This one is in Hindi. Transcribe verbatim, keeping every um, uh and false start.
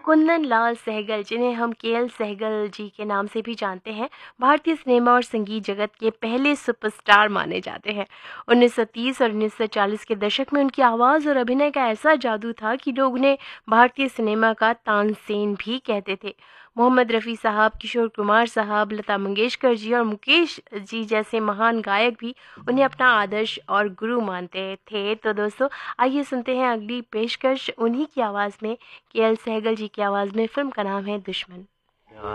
कुंदन लाल सहगल, जिन्हें हम के एल सहगल जी के नाम से भी जानते हैं, भारतीय सिनेमा और संगीत जगत के पहले सुपरस्टार माने जाते हैं। उन्नीस सौ तीस और उन्नीस सौ चालीस के दशक में उनकी आवाज़ और अभिनय का ऐसा जादू था कि लोग उन्हें भारतीय सिनेमा का तानसेन भी कहते थे। मोहम्मद रफ़ी साहब, किशोर कुमार साहब, लता मंगेशकर जी और मुकेश जी जैसे महान गायक भी उन्हें अपना आदर्श और गुरु मानते थे। तो दोस्तों, आइए सुनते हैं अगली पेशकश उन्हीं की आवाज़ में, के एल सहगल जी की आवाज़ में। फ़िल्म का नाम है दुश्मन।